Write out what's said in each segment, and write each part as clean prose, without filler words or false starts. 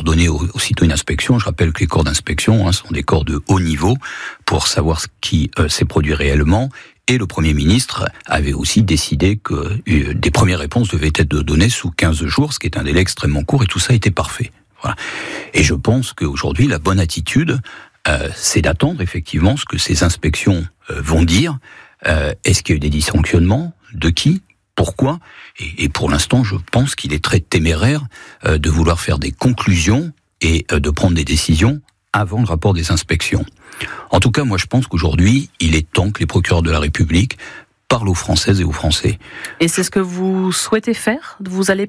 ordonner aussitôt une inspection. Je rappelle que les corps d'inspection sont des corps de haut niveau pour savoir ce qui s'est produit réellement. Et le Premier ministre avait aussi décidé que des premières réponses devaient être données sous 15 jours, ce qui est un délai extrêmement court, et tout ça était parfait. Voilà. Et je pense qu'aujourd'hui, la bonne attitude, c'est d'attendre effectivement ce que ces inspections vont dire. Est-ce qu'il y a eu des dysfonctionnements ? De qui ? Pourquoi ? Et pour l'instant, je pense qu'il est très téméraire de vouloir faire des conclusions et de prendre des décisions avant le rapport des inspections. En tout cas, moi je pense qu'aujourd'hui, il est temps que les procureurs de la République parlent aux Françaises et aux Français. Et c'est ce que vous souhaitez faire ? Vous allez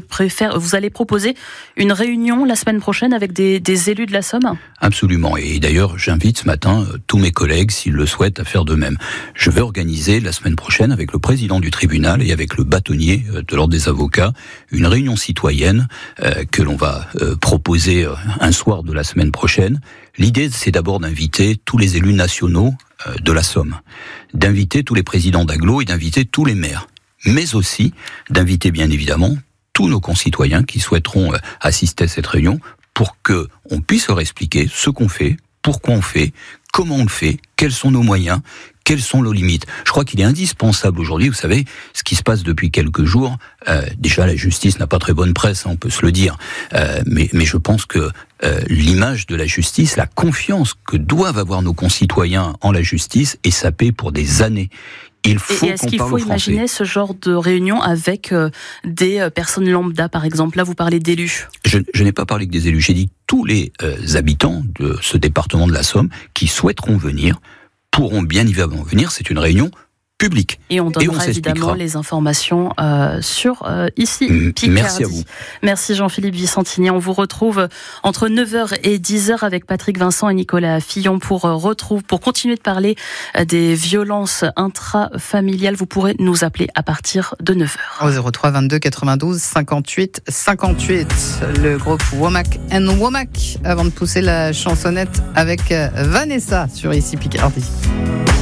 proposer une réunion la semaine prochaine avec des élus de la Somme ? Absolument. Et d'ailleurs, j'invite ce matin tous mes collègues, s'ils le souhaitent, à faire de même. Je vais organiser la semaine prochaine avec le président du tribunal et avec le bâtonnier de l'ordre des avocats une réunion citoyenne que l'on va proposer un soir de la semaine prochaine. L'idée, c'est d'abord d'inviter tous les élus nationaux de la Somme, d'inviter tous les présidents d'agglo et d'inviter tous les maires, mais aussi d'inviter bien évidemment tous nos concitoyens qui souhaiteront assister à cette réunion pour que on puisse leur expliquer ce qu'on fait, pourquoi on fait, comment on le fait, quels sont nos moyens, quelles sont nos limites. Je crois qu'il est indispensable aujourd'hui, vous savez, ce qui se passe depuis quelques jours, déjà la justice n'a pas très bonne presse, on peut se le dire, mais je pense que l'image de la justice, la confiance que doivent avoir nos concitoyens en la justice est sapée pour des années. Il faut est-ce qu'il faut imaginer ce genre de réunion avec des personnes lambda, par exemple ? Là, vous parlez d'élus. Je n'ai pas parlé que des élus, j'ai dit tous les habitants de ce département de la Somme qui souhaiteront venir pourront bien évidemment venir, c'est une réunion publique. Et on donnera évidemment les informations sur ici, Picardie. Merci à vous. Merci Jean-Philippe Vicentini. On vous retrouve entre 9h et 10h avec Patrick Vincent et Nicolas Fillon pour continuer de parler des violences intrafamiliales. Vous pourrez nous appeler à partir de 9h. Au 03 22 92 58 58. Le groupe Womack and Womack avant de pousser la chansonnette avec Vanessa sur ici Picardie.